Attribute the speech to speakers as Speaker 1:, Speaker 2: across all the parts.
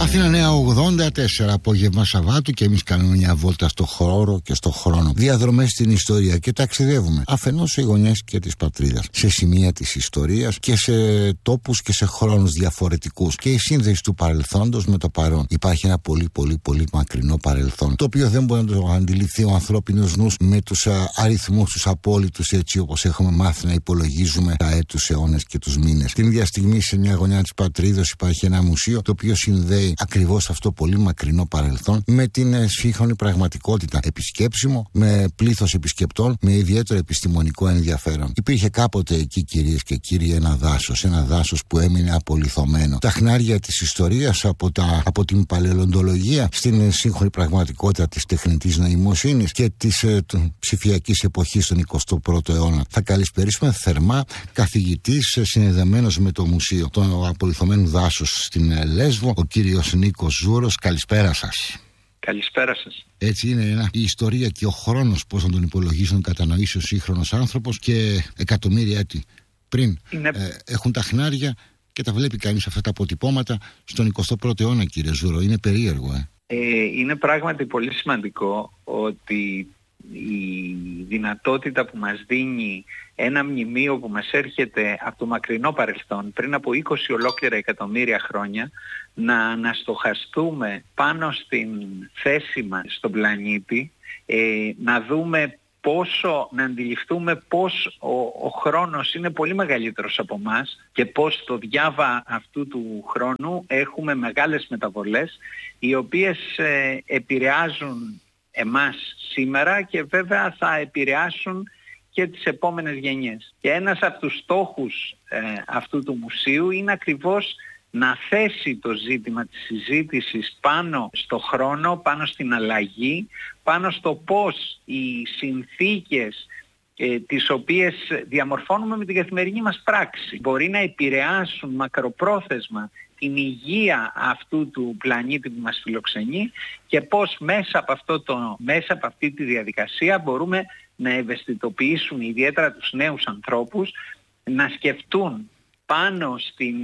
Speaker 1: Αθήνα Νέα 84, απόγευμα Σαββάτου, και εμείς κάνουμε μια βόλτα στο χώρο και στο χρόνο. Διαδρομές στην ιστορία και ταξιδεύουμε αφενός σε γωνιές και της πατρίδας, σε σημεία της ιστορίας και σε τόπους και σε χρόνους διαφορετικούς. Και η σύνδεση του παρελθόντος με το παρόν. Υπάρχει ένα πολύ μακρινό παρελθόν, το οποίο δεν μπορεί να το αντιληφθεί ο ανθρώπινος νους με τους αριθμούς τους απόλυτους, έτσι όπως έχουμε μάθει να υπολογίζουμε τα έτους, τους αιώνες και τους μήνες. Την ίδια στιγμή, σε μια γωνιά της πατρίδος υπάρχει ένα μουσείο, το οποίο συνδέει ακριβώς αυτό πολύ μακρινό παρελθόν με την σύγχρονη πραγματικότητα. Επισκέψιμο, με πλήθος επισκεπτών, με ιδιαίτερο επιστημονικό ενδιαφέρον. Υπήρχε κάποτε εκεί, κυρίες και κύριοι, ένα δάσος που έμεινε απολιθωμένο. Τα χνάρια της ιστορίας, από την παλαιοντολογία στην σύγχρονη πραγματικότητα της τεχνητής νοημοσύνης και της ψηφιακής εποχής στον 21ο αιώνα. Θα καλησπερίσουμε θερμά καθηγητής συνδεδεμένος με το Μουσείο του Απολιθωμένου Δάσους στην Λέσβο, ο κύριος Νίκος Ζούρος. Καλησπέρα σας.
Speaker 2: Καλησπέρα σας.
Speaker 1: Έτσι είναι η ιστορία και ο χρόνος, πώς να τον υπολογίσουν, κατανοήσει ο σύγχρονος άνθρωπος, και εκατομμύρια έτη πριν έχουν τα χνάρια και τα βλέπει κανείς αυτά τα αποτυπώματα στον 21ο αιώνα, κύριε Ζούρο. Είναι περίεργο.
Speaker 2: Είναι πράγματι πολύ σημαντικό ότι η δυνατότητα που μας δίνει ένα μνημείο που μας έρχεται από το μακρινό παρελθόν, πριν από 20 ολόκληρα εκατομμύρια χρόνια, να αναστοχαστούμε πάνω στην θέση μας στον πλανήτη, να δούμε να αντιληφθούμε πώς ο χρόνος είναι πολύ μεγαλύτερος από μας και πώς στο διάβα αυτού του χρόνου έχουμε μεγάλες μεταβολές, οι οποίες επηρεάζουν εμάς σήμερα και βέβαια θα επηρεάσουν και τις επόμενες γενιές. Και ένας από τους στόχους αυτού του μουσείου είναι ακριβώς να θέσει το ζήτημα της συζήτησης πάνω στο χρόνο, πάνω στην αλλαγή, πάνω στο πώς οι συνθήκες τις οποίες διαμορφώνουμε με την καθημερινή μας πράξη μπορεί να επηρεάσουν μακροπρόθεσμα την υγεία αυτού του πλανήτη που μας φιλοξενεί, και πώς μέσα από αυτή τη διαδικασία μπορούμε να ευαισθητοποιήσουμε ιδιαίτερα τους νέους ανθρώπους να σκεφτούν πάνω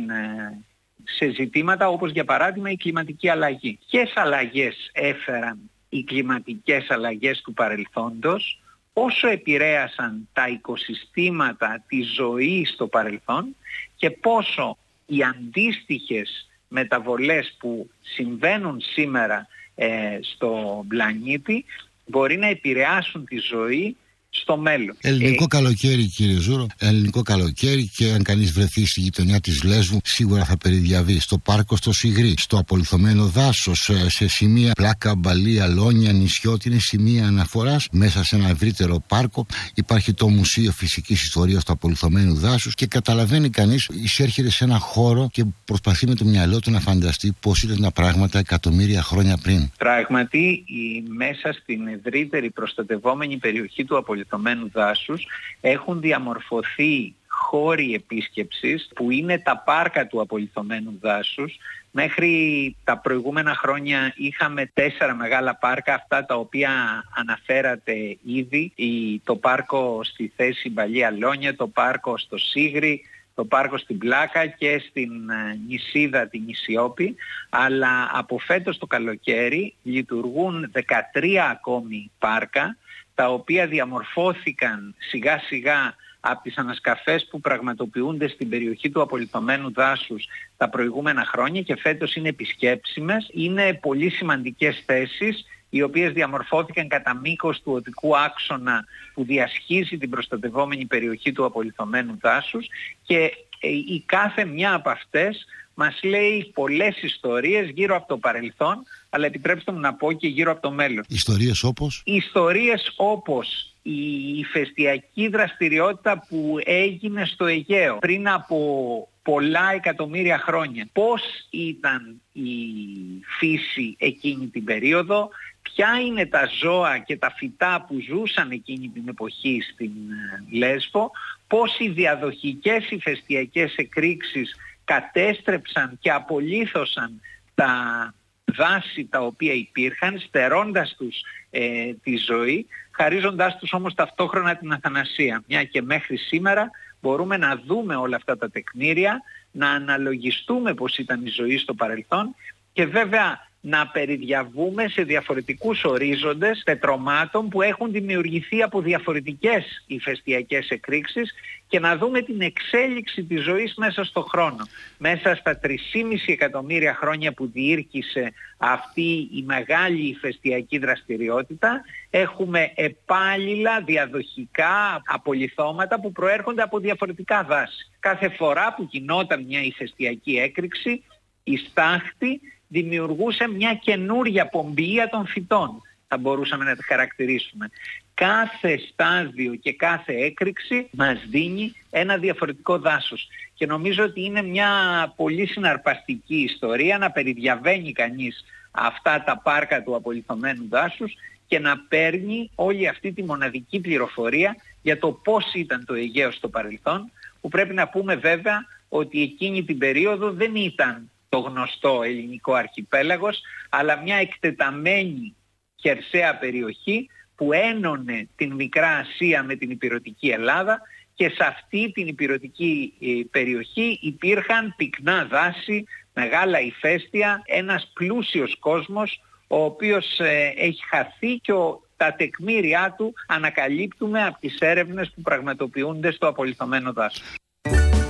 Speaker 2: σε ζητήματα όπως για παράδειγμα η κλιματική αλλαγή. Ποιες αλλαγές έφεραν οι κλιματικές αλλαγές του παρελθόντος, πόσο επηρέασαν τα οικοσυστήματα, τη ζωή στο παρελθόν, και πόσο οι αντίστοιχες μεταβολές που συμβαίνουν σήμερα στο πλανήτη μπορεί να επηρεάσουν τη ζωή στο μέλλον.
Speaker 1: Ελληνικό καλοκαίρι, κύριε Ζούρο, ελληνικό καλοκαίρι, και αν κανείς βρεθεί στη γειτονιά της Λέσβου, σίγουρα θα περιδιαβεί στο πάρκο στο Σιγρή, στο απολιθωμένο δάσος, σε σημεία Πλάκα, Μπαλή, Αλόνια, Νησιώτη, είναι σημεία αναφοράς. Μέσα σε ένα ευρύτερο πάρκο υπάρχει το Μουσείο Φυσικής Ιστορίας του Απολιθωμένου Δάσους, και καταλαβαίνει κανείς, εισέρχεται σε ένα χώρο και προσπαθεί με το μυαλό του να φανταστεί πώς ήταν τα πράγματα εκατομμύρια χρόνια πριν.
Speaker 2: Πράγματι, μέσα στην ευρύτερη προστατευόμενη περιοχή του Απολιθωμένου Δάσους έχουν διαμορφωθεί χώροι επίσκεψης που είναι τα πάρκα του Απολιθωμένου Δάσους. Μέχρι τα προηγούμενα χρόνια είχαμε 4 μεγάλα πάρκα, αυτά τα οποία αναφέρατε ήδη, το πάρκο στη θέση Μπαλή Αλόνια, το πάρκο στο Σίγρη, το πάρκο στην Πλάκα και στην νησίδα την Νησιώπη, αλλά από φέτος το καλοκαίρι λειτουργούν 13 ακόμη πάρκα, τα οποία διαμορφώθηκαν σιγά σιγά από τις ανασκαφές που πραγματοποιούνται στην περιοχή του Απολιθωμένου Δάσους τα προηγούμενα χρόνια, και φέτος είναι επισκέψιμες. Είναι πολύ σημαντικές θέσεις, οι οποίες διαμορφώθηκαν κατά μήκος του οδικού άξονα που διασχίζει την προστατευόμενη περιοχή του Απολιθωμένου Δάσους, και η κάθε μια από αυτές μας λέει πολλές ιστορίες γύρω από το παρελθόν, αλλά επιτρέψτε μου να πω και γύρω από το μέλλον.
Speaker 1: Ιστορίες όπως?
Speaker 2: Ιστορίες όπως η ηφαιστειακή δραστηριότητα που έγινε στο Αιγαίο πριν από πολλά εκατομμύρια χρόνια. Πώς ήταν η φύση εκείνη την περίοδο, ποια είναι τα ζώα και τα φυτά που ζούσαν εκείνη την εποχή στην Λέσβο, πώς οι διαδοχικές ηφαιστειακές εκρήξεις κατέστρεψαν και απολύθωσαν τα δάση τα οποία υπήρχαν, στερώντας τους τη ζωή, χαρίζοντάς τους όμως ταυτόχρονα την αθανασία. Μια και μέχρι σήμερα μπορούμε να δούμε όλα αυτά τα τεκμήρια, να αναλογιστούμε πώς ήταν η ζωή στο παρελθόν και βέβαια να περιδιαβούμε σε διαφορετικούς ορίζοντες πετρωμάτων που έχουν δημιουργηθεί από διαφορετικές ηφαιστειακές εκρήξεις και να δούμε την εξέλιξη της ζωής μέσα στον χρόνο. Μέσα στα 3,5 εκατομμύρια χρόνια που διήρκησε αυτή η μεγάλη ηφαιστειακή δραστηριότητα, έχουμε επάλληλα διαδοχικά απολιθώματα που προέρχονται από διαφορετικά δάση. Κάθε φορά που γινόταν μια ηφαιστειακή έκρηξη, η στάχτη δημιουργούσε μια καινούρια πομπία των φυτών, θα μπορούσαμε να τη χαρακτηρίσουμε. Κάθε στάδιο και κάθε έκρηξη μας δίνει ένα διαφορετικό δάσος. Και νομίζω ότι είναι μια πολύ συναρπαστική ιστορία να περιδιαβαίνει κανείς αυτά τα πάρκα του απολιθωμένου δάσους και να παίρνει όλη αυτή τη μοναδική πληροφορία για το πώς ήταν το Αιγαίο στο παρελθόν, που πρέπει να πούμε βέβαια ότι εκείνη την περίοδο δεν ήταν το γνωστό ελληνικό αρχιπέλαγος, αλλά μια εκτεταμένη χερσαία περιοχή που ένωνε την Μικρά Ασία με την Ηπειρωτική Ελλάδα, και σε αυτή την ηπειρωτική περιοχή υπήρχαν πυκνά δάση, μεγάλα ηφαίστεια, ένας πλούσιος κόσμος ο οποίος έχει χαθεί και τα τεκμήριά του ανακαλύπτουμε από τις έρευνες που πραγματοποιούνται στο απολιθωμένο δάσος.